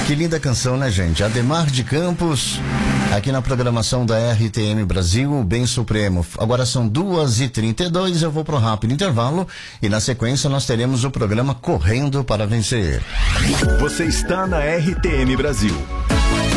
Que linda canção, né, gente? Ademar de Campos, aqui na programação da RTM Brasil, o Bem Supremo. Agora são 2h32, eu vou pro rápido intervalo e na sequência nós teremos o programa Correndo para Vencer. Você está na RTM Brasil.